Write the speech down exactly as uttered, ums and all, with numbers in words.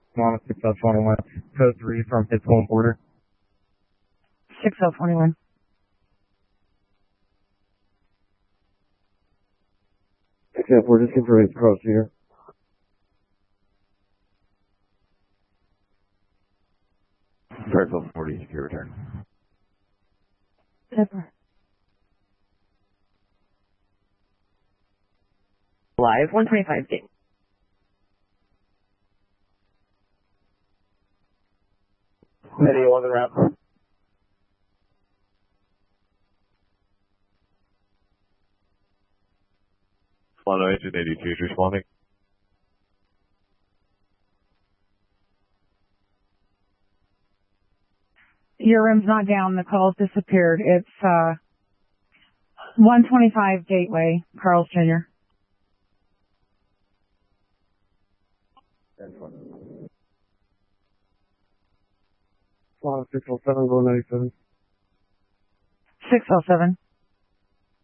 Mama six oh twenty-one, code three from his home border. six oh twenty-one. Except we're just confirming across here. Circle forty, secure return. Pepper. Live one twenty-five gate. Medi eleven route. one agent eighty-two is responding. Your rim's not down. The call's disappeared. It's uh, one twenty-five Gateway, Carl's Junior Mama six oh seven, go ninety-seven. six oh seven.